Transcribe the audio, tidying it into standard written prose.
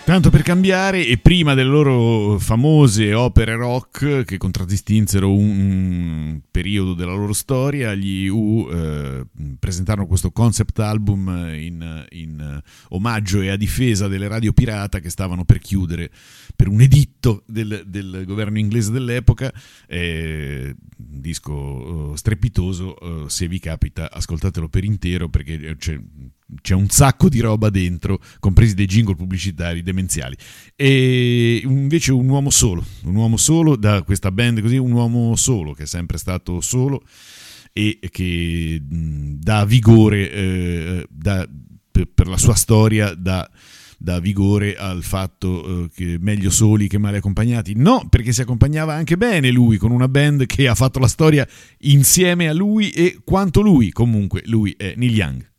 Tanto per cambiare, e prima delle loro famose opere rock che contraddistinsero un periodo della loro storia, gli presentarono questo concept album in omaggio e a difesa delle radio pirata che stavano per chiudere per un editto del governo inglese dell'epoca. Un disco strepitoso, se vi capita ascoltatelo per intero, perché c'è un sacco di roba dentro, compresi dei jingle pubblicitari demenziali. E invece un uomo solo da questa band così, un uomo solo che è sempre stato solo e che dà vigore per la sua storia, dà vigore al fatto che meglio soli che male accompagnati. No, perché si accompagnava anche bene lui con una band che ha fatto la storia insieme a lui e quanto lui. Comunque lui è Neil Young.